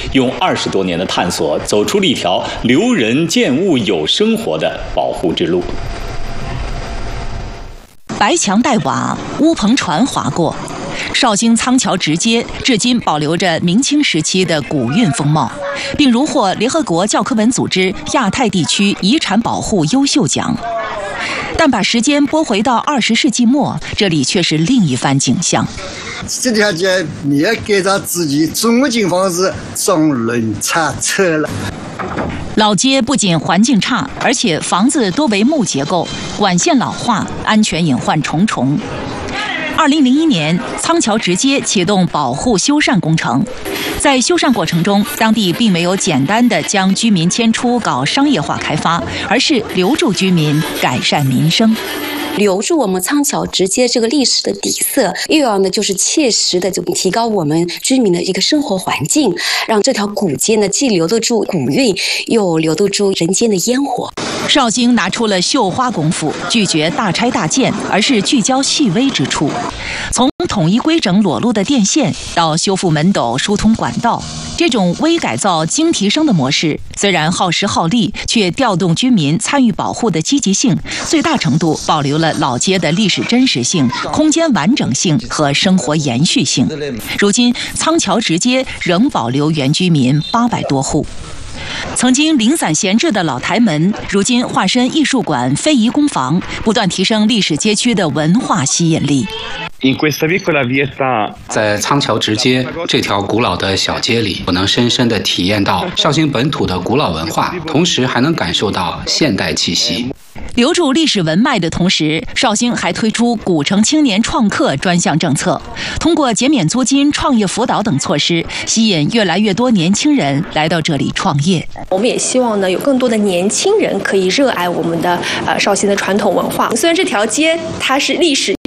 用20多年的探索，走出了一条留人见物有生活的保护之路。 白墙带瓦，乌篷船划过，绍兴仓桥直街至今保留着明清时期的古韵风貌，并荣获联合国教科文组织亚太地区遗产保护优秀奖。但把时间拨回到20世纪末，这里却是另一番景象。 这条街没有改造之前，中景方式中轮差车了。 老街不仅环境差，而且房子多为木结构，管线老化，安全隐患重重。2001年，仓桥直街启动保护修缮工程。在修缮过程中，当地并没有简单的将居民迁出搞商业化开发，而是留住居民，改善民生。 留住我们仓桥直街这个历史的底色，又要呢就是切实的就提高我们居民的一个生活环境，让这条古街呢既留得住古韵，又留得住人间的烟火。 绍兴拿出了绣花功夫，拒绝大拆大建，而是聚焦细微之处。从统一规整裸露的电线到修复门斗、疏通管道，这种微改造精提升的模式，虽然耗时耗力，却调动居民参与保护的积极性，最大程度保留了老街的历史真实性、空间完整性和生活延续性。如今，仓桥直街仍保留原居民800多户。曾经零散闲置的老台门，如今化身艺术馆、非遗工坊，不断提升历史街区的文化吸引力。 在仓桥直街这条古老的小街里，我能深深地体验到绍兴本土的古老文化，同时还能感受到现代气息。 留住历史文脉的同时，绍兴还推出古城青年创客专项政策，通过减免租金、创业辅导等措施，吸引越来越多年轻人来到这里创业。 我们也希望呢，有更多的年轻人可以热爱我们的绍兴的传统文化。虽然这条街它是历史